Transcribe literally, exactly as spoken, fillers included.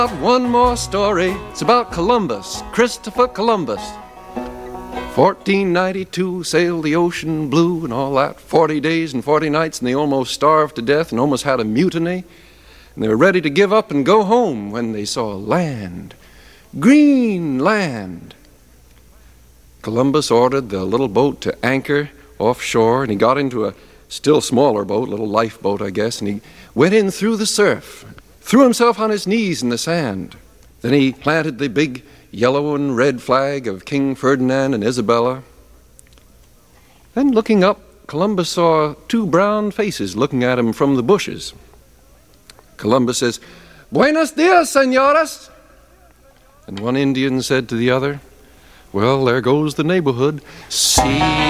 One more story. It's about Columbus, Christopher Columbus. fourteen ninety-two, sailed the ocean blue and all that. forty days and forty nights, and they almost starved to death and almost had a mutiny. And they were ready to give up and go home when they saw land, green land. Columbus ordered the little boat to anchor offshore, and he got into a still smaller boat, little lifeboat, I guess, and he went in through the surf, threw himself on his knees in the sand. Then he planted the big yellow and red flag of King Ferdinand and Isabella. Then, looking up, Columbus saw two brown faces looking at him from the bushes. Columbus says, "Buenos dias, señoras." And one Indian said to the other, "Well, there goes the neighborhood. See